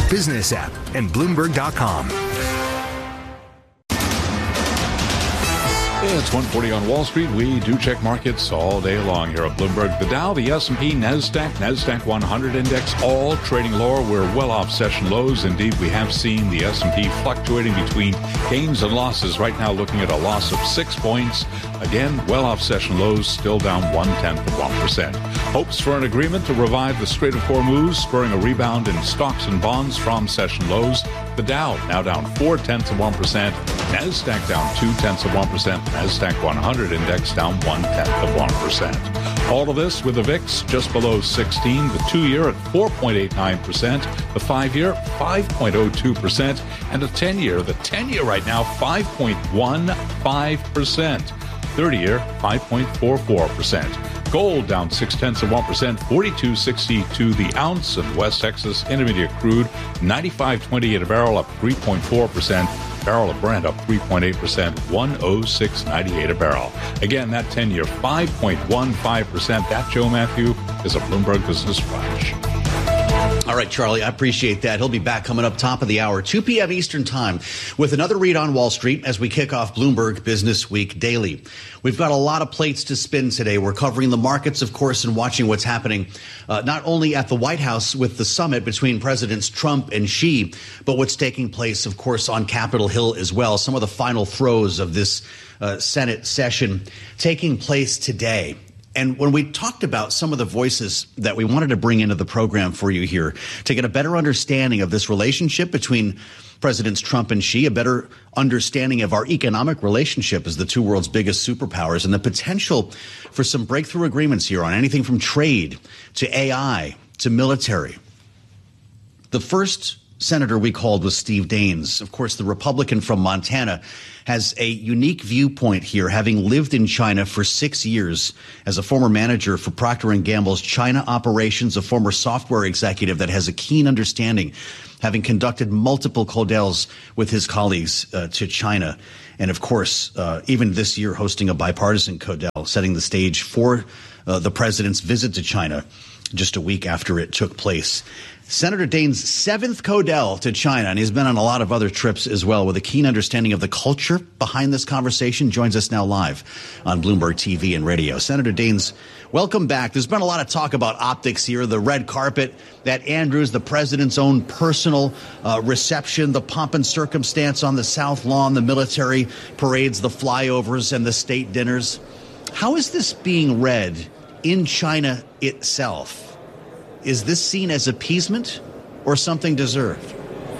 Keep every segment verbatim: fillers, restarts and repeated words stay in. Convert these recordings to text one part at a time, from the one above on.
business app, and Bloomberg dot com. It's one forty on Wall Street. We do check markets all day long here at Bloomberg. The Dow, the S and P, NASDAQ, NASDAQ one hundred index, all trading lower. We're well off session lows. Indeed, we have seen the S and P fluctuating between gains and losses. Right now, looking at a loss of six points. Again, well off session lows, still down one-tenth of one percent. Hopes for an agreement to revive the Strait of Hormuz, spurring a rebound in stocks and bonds from session lows. The Dow now down four-tenths of one percent. NASDAQ down two-tenths of one percent. NASDAQ one hundred index down one-tenth of one percent. All of this with the V I X just below sixteen, the two-year at four point eight nine percent, the five-year five point oh two percent, and the ten-year, the ten-year right now, five point one five percent. thirty-year, five point four four percent. Gold down six-tenths of one percent, forty-two sixty-two the ounce, and West Texas Intermediate crude, ninety-five twenty-eight a barrel, up three point four percent. Barrel of Brent up three point eight percent, one oh six ninety-eight a barrel. Again, that ten-year, five point one five percent. That, Joe Matthew, is a Bloomberg Business Flash. All right, Charlie, I appreciate that. He'll be back coming up top of the hour, two p.m. Eastern time, with another read on Wall Street as we kick off Bloomberg Business Week Daily. We've got a lot of plates to spin today. We're covering the markets, of course, and watching what's happening uh, not only at the White House with the summit between Presidents Trump and Xi, but what's taking place, of course, on Capitol Hill as well. Some of the final throes of this uh, Senate session taking place today. And when we talked about some of the voices that we wanted to bring into the program for you here to get a better understanding of this relationship between Presidents Trump and Xi, a better understanding of our economic relationship as the two world's biggest superpowers, and the potential for some breakthrough agreements here on anything from trade to A I to military. The first senator we called was Steve Daines. Of course, the Republican from Montana has a unique viewpoint here, having lived in China for six years as a former manager for Procter and Gamble's China operations, a former software executive that has a keen understanding, having conducted multiple Codels with his colleagues uh, to China. And of course, uh, even this year hosting a bipartisan Codel, setting the stage for uh, the president's visit to China just a week after it took place. Senator Daines' seventh Codel to China, and he's been on a lot of other trips as well, with a keen understanding of the culture behind this conversation, joins us now live on Bloomberg T V and radio. Senator Daines, welcome back. There's been a lot of talk about optics here, the red carpet at Andrews, the president's own personal uh, reception, the pomp and circumstance on the South Lawn, the military parades, the flyovers, and the state dinners. How is this being read in China itself? Is this seen as appeasement or something deserved?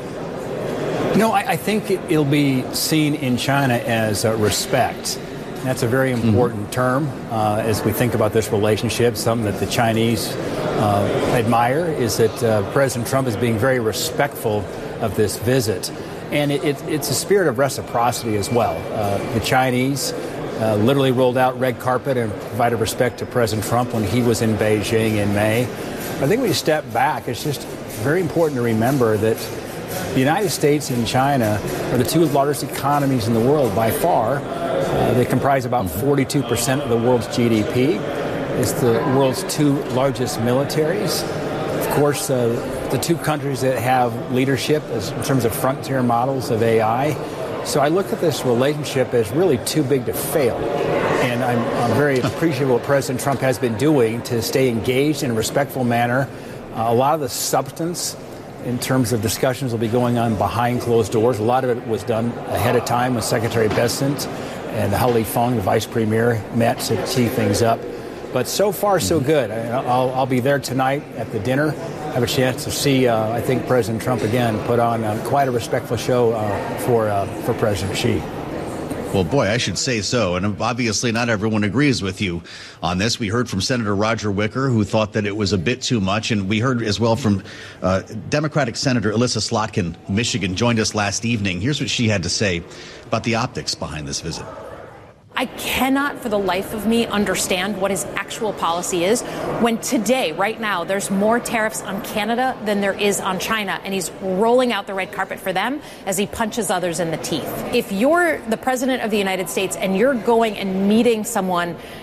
No, I, I think it, it'll be seen in China as uh, respect. That's a very important mm-hmm. term uh, as we think about this relationship. Something that the Chinese uh, admire is that uh, President Trump is being very respectful of this visit. And it, it, it's a spirit of reciprocity as well. Uh, the Chinese uh, literally rolled out red carpet and provided respect to President Trump when he was in Beijing in May. I think when you step back, it's just very important to remember that the United States and China are the two largest economies in the world by far. Uh, they comprise about forty-two percent of the world's G D P. It's the world's two largest militaries. Of course, uh, the two countries that have leadership as, in terms of frontier models of A I. So I look at this relationship as really too big to fail. And I'm, I'm very appreciative of what President Trump has been doing to stay engaged in a respectful manner. Uh, a lot of the substance in terms of discussions will be going on behind closed doors. A lot of it was done ahead of time when Secretary Bessent and Heli Feng, the vice premier, met to tee things up. But so far, so good. I'll, I'll be there tonight at the dinner. Have a chance to see, uh, I think, President Trump again put on uh, quite a respectful show uh, for uh, for President Xi. Well, boy, I should say so. And obviously not everyone agrees with you on this. We heard from Senator Roger Wicker, who thought that it was a bit too much. And we heard as well from uh, Democratic Senator Elissa Slotkin, Michigan, joined us last evening. Here's what she had to say about the optics behind this visit. I cannot for the life of me understand what his actual policy is when today, right now, there's more tariffs on Canada than there is on China, and he's rolling out the red carpet for them as he punches others in the teeth. If you're the president of the United States and you're going and meeting someone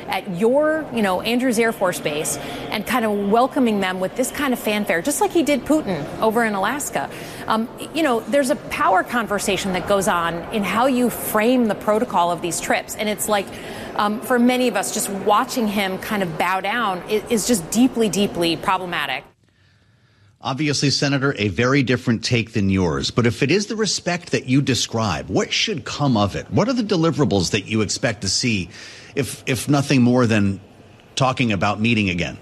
at your, you know, Andrews Air Force Base and kind of welcoming them with this kind of fanfare, just like he did Putin over in Alaska. Um, you know, there's a power conversation that goes on in how you frame the protocol of these trips. And it's like, um, for many of us, just watching him kind of bow down is, is just deeply, deeply problematic. Obviously, Senator, a very different take than yours. But if it is the respect that you describe, what should come of it? What are the deliverables that you expect to see, if if nothing more than talking about meeting again?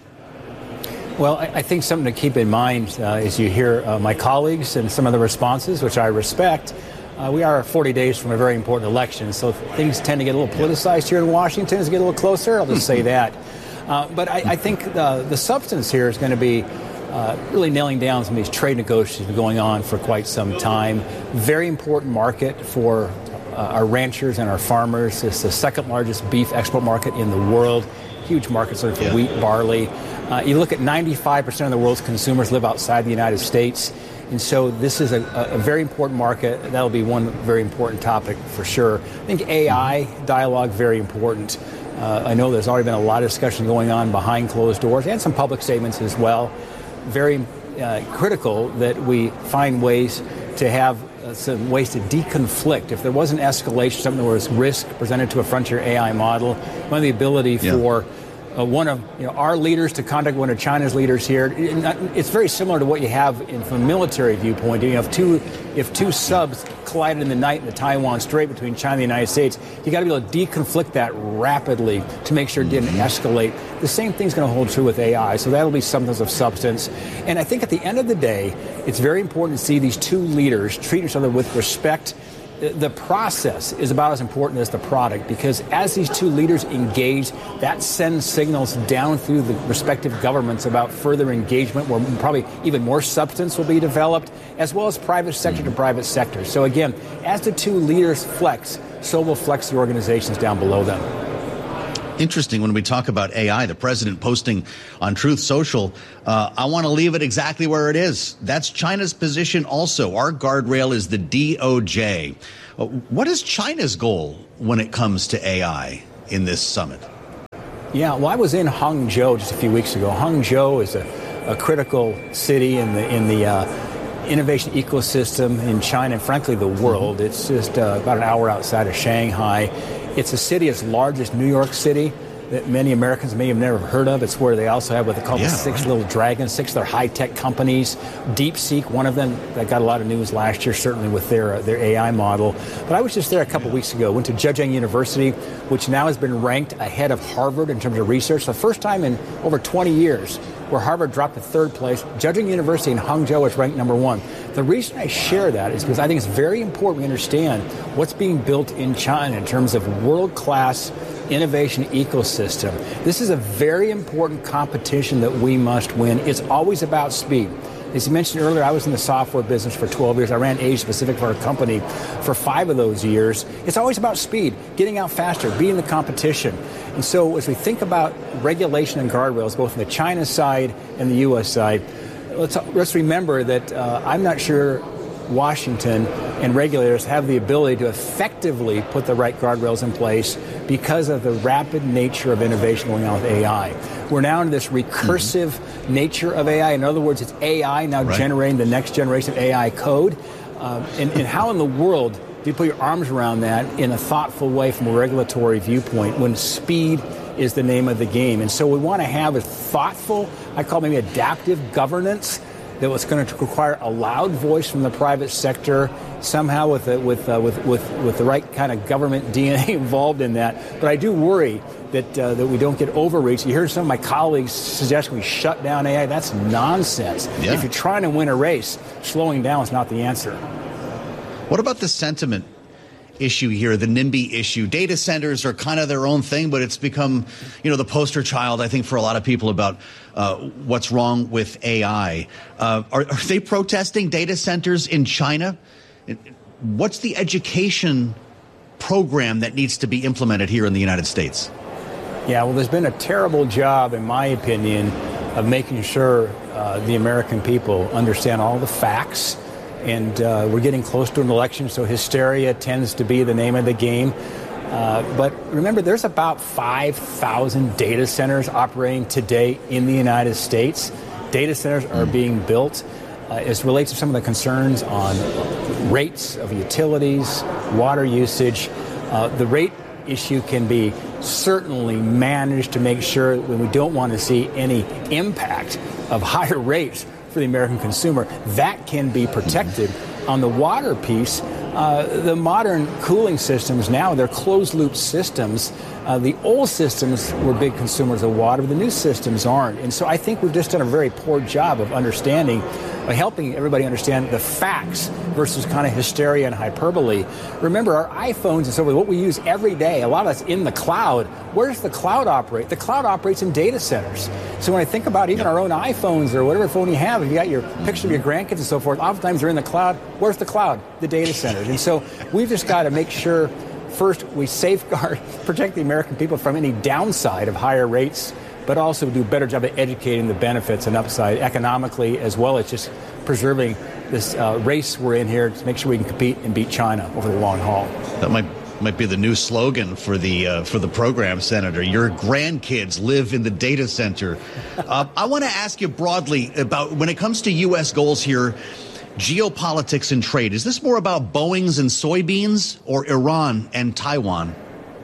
Well, I, I think something to keep in mind uh, as you hear uh, my colleagues and some of the responses, which I respect. Uh, we are forty days from a very important election, so things tend to get a little politicized here in Washington as we get a little closer. I'll just say that. Uh, but I, I think uh, the substance here is going to be Uh, really nailing down some of these trade negotiations going on for quite some time. Very important market for uh, our ranchers and our farmers. It's the second largest beef export market in the world. Huge market sort of for yeah. wheat, barley. Uh, you look at ninety-five percent of the world's consumers live outside the United States. And so this is a, a very important market. That'll be one very important topic for sure. I think A I dialogue, very important. Uh, I know there's already been a lot of discussion going on behind closed doors and some public statements as well. Very uh, critical that we find ways to have uh, some ways to deconflict. If there was an escalation, something where was risk presented to a frontier A I model, one of the ability yeah. for uh, one of you know, our leaders to contact one of China's leaders here. It's very similar to what you have in, from a military viewpoint. You know, if two if two subs collided in the night in the Taiwan Strait between China and the United States, you got to be able to deconflict that rapidly to make sure it didn't escalate. The same thing's going to hold true with A I, so that'll be something of substance. And I think at the end of the day, it's very important to see these two leaders treat each other with respect. The process is about as important as the product, because as these two leaders engage, that sends signals down through the respective governments about further engagement, where probably even more substance will be developed, as well as private sector to private sector. So again, as the two leaders flex, so will flex the organizations down below them. Interesting when we talk about A I, the president posting on Truth Social, uh, I want to leave it exactly where it is. That's China's position also. Our guardrail is the D O J. Uh, what is China's goal when it comes to A I in this summit? Yeah, well, I was in Hangzhou just a few weeks ago. Hangzhou is a, a critical city in the in the uh, innovation ecosystem in China and frankly the world. Mm-hmm. It's just uh, about an hour outside of Shanghai. It's a city as large as New York City that many Americans may have never heard of. It's where they also have what they call yeah, the six right. little dragons, six of their high-tech companies. DeepSeek, one of them, that got a lot of news last year, certainly with their uh, their A I model. But I was just there a couple yeah. weeks ago, went to Zhejiang University, which now has been ranked ahead of Harvard in terms of research. The first time in over twenty years where Harvard dropped to third place. Zhejiang University in Hangzhou is ranked number one. The reason I share that is because I think it's very important we understand what's being built in China in terms of world-class innovation ecosystem. This is a very important competition that we must win. It's always about speed. As you mentioned earlier, I was in the software business for twelve years. I ran Asia Pacific for our company for five of those years. It's always about speed, getting out faster, beating the competition. And so as we think about regulation and guardrails, both on the China side and the U S side, let's, let's remember that uh, I'm not sure Washington and regulators have the ability to effectively put the right guardrails in place because of the rapid nature of innovation going on with A I. We're now in this recursive mm-hmm. nature of A I. In other words, it's A I now right. generating the next generation of A I code. Um, and, and how in the world do you put your arms around that in a thoughtful way from a regulatory viewpoint when speed is the name of the game? And so we want to have a thoughtful, I call it maybe adaptive governance that was going to require a loud voice from the private sector, somehow with the, with, uh, with with with the right kind of government D N A involved in that. But I do worry that uh, that we don't get overreach. You hear some of my colleagues suggest we shut down A I. That's nonsense. Yeah. If you're trying to win a race, slowing down is not the answer. What about the sentiment issue here, the NIMBY issue? Data centers are kind of their own thing, but it's become, you know, the poster child, I think, for a lot of people about uh, what's wrong with A I. Uh, are, are they protesting data centers in China? What's the education program that needs to be implemented here in the United States? Yeah, well, there's been a terrible job, in my opinion, of making sure uh, the American people understand all the facts. And uh, we're getting close to an election, so hysteria tends to be the name of the game. Uh, but remember, there's about five thousand data centers operating today in the United States. Data centers are being built. Uh, as it relates to some of the concerns on rates of utilities, water usage, uh, the rate issue can be certainly managed to make sure when we don't want to see any impact of higher rates for the American consumer, that can be protected. On the water piece, uh, the modern cooling systems now, they're closed-loop systems. Uh, the old systems were big consumers of water, but the new systems aren't. And so I think we've just done a very poor job of understanding, of helping everybody understand the facts versus kind of hysteria and hyperbole. Remember, our iPhones and so forth, what we use every day, a lot of that's in the cloud. Where does the cloud operate? The cloud operates in data centers. So when I think about even our own iPhones or whatever phone you have, if you got your picture of your grandkids and so forth, oftentimes they're in the cloud. Where's the cloud? The data centers. And so we've just got to make sure, first, we safeguard, protect the American people from any downside of higher rates, but also do a better job of educating the benefits and upside economically, as well as just preserving this uh, race we're in here to make sure we can compete and beat China over the long haul. That might might be the new slogan for the uh, for the program, Senator. Your grandkids live in the data center. Uh, I want to ask you broadly about when it comes to U S goals here, geopolitics and trade. Is this more about Boeings and soybeans or Iran and Taiwan?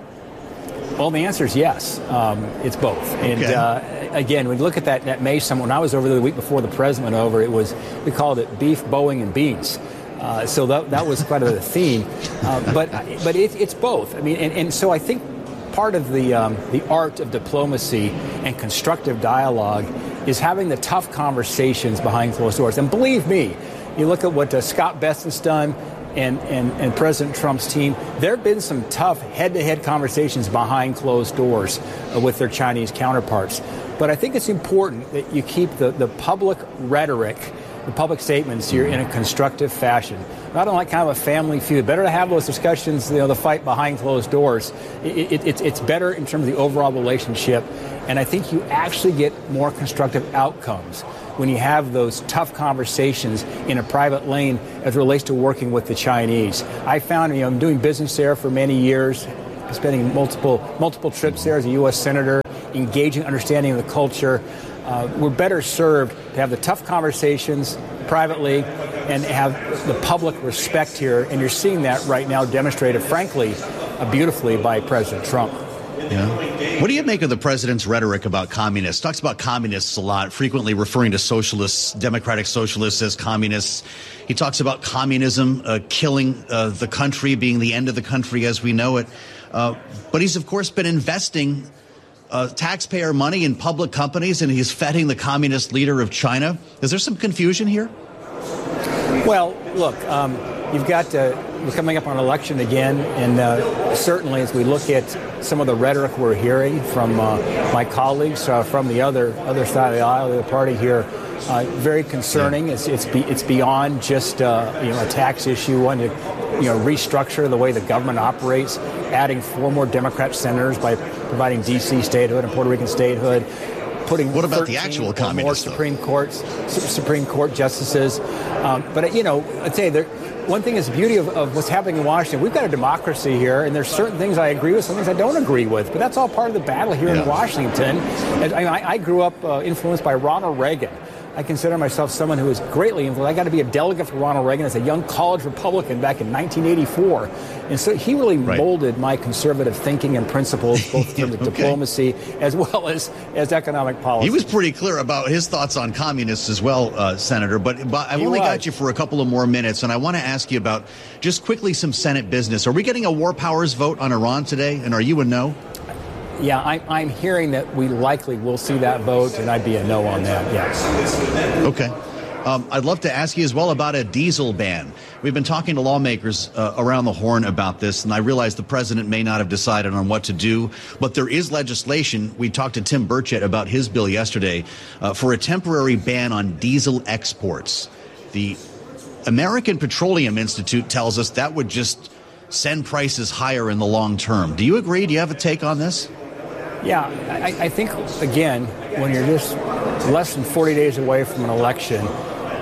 Well, the answer is yes. Um, it's both. And okay. uh, again, when you look at that, that May summit, when I was over there the week before the president went over, it was, we called it beef, Boeing, and beans. Uh, so that that was quite a the theme. Uh, but but it, it's both. I mean, and, and so I think part of the um, the art of diplomacy and constructive dialogue is having the tough conversations behind closed doors. And believe me, you look at what uh, Scott Bessent's done and, and, and President Trump's team, there have been some tough head-to-head conversations behind closed doors uh, with their Chinese counterparts. But I think it's important that you keep the, the public rhetoric, the public statements here in a constructive fashion. Not unlike kind of a family feud. Better to have those discussions, you know, the fight behind closed doors. It, it, it's, it's better in terms of the overall relationship. And I think you actually get more constructive outcomes when you have those tough conversations in a private lane as it relates to working with the Chinese. I found, you know, I'm doing business there for many years, spending multiple multiple trips there as a U S senator, engaging, understanding the culture. Uh, we're better served to have the tough conversations privately and have the public respect here. And you're seeing that right now demonstrated, frankly, uh, beautifully by President Trump. Yeah. What do you make of the president's rhetoric about communists? Talks about communists a lot, frequently referring to socialists, democratic socialists as communists. He talks about communism uh, killing uh, the country, being the end of the country as we know it. Uh, but he's, of course, been investing uh, taxpayer money in public companies, and he's feting the communist leader of China. Is there some confusion here? Well, look, um, you've got uh, we're coming up on election again, and uh, certainly as we look at some of the rhetoric we're hearing from uh, my colleagues uh, from the other other side of the aisle, the other party here, uh, very concerning. It's it's, be, it's beyond just uh, you know a tax issue. One to you know restructure the way the government operates, adding four more Democrat senators by providing D C statehood and Puerto Rican statehood. Putting what about the actual communists? More Supreme Courts, Supreme Court justices. Um, but you know, I'd say there. One thing is the beauty of, of what's happening in Washington. We've got a democracy here, and there's certain things I agree with, some things I don't agree with. But that's all part of the battle here yeah. in Washington. And I, I grew up uh, influenced by Ronald Reagan. I consider myself someone who is greatly influenced. I got to be a delegate for Ronald Reagan as a young college Republican back in nineteen eighty-four. And so he really right. molded my conservative thinking and principles, both in terms of okay. diplomacy as well as, as economic policy. He was pretty clear about his thoughts on communists as well, uh, Senator. But, but I've he only was. got you for a couple of more minutes, and I want to ask you about just quickly some Senate business. Are we getting a war powers vote on Iran today, and are you a no? Yeah, I, I'm hearing that we likely will see that vote, and I'd be a no on that, yes. Okay. Um, I'd love to ask you as well about a diesel ban. We've been talking to lawmakers uh, around the horn about this, and I realize the president may not have decided on what to do, but there is legislation. We talked to Tim Burchett about his bill yesterday uh, for a temporary ban on diesel exports. The American Petroleum Institute tells us that would just send prices higher in the long term. Do you agree? Do you have a take on this? Yeah, I, I think, again, when you're just less than forty days away from an election,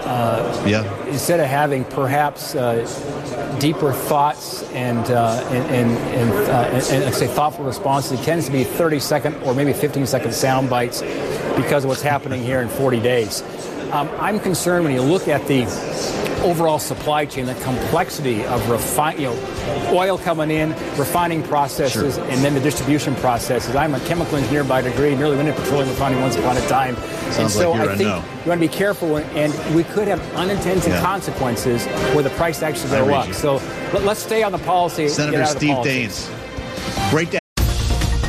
uh, yeah. instead of having perhaps uh, deeper thoughts and uh, and and, and, uh, and, and say thoughtful responses, it tends to be thirty second or maybe fifteen second sound bites because of what's happening here in forty days. Um, I'm concerned when you look at the overall supply chain, the complexity of refine, you know, oil coming in, refining processes, sure. and then the distribution processes. I'm a chemical engineer by degree, nearly went into petroleum refining once upon a time. Sounds and so like you're I a think no. you want to be careful, and we could have unintended yeah. consequences where the price actually go up. You. So let, let's stay on the policy. Senator get out of Steve the politics. Daines. Great day.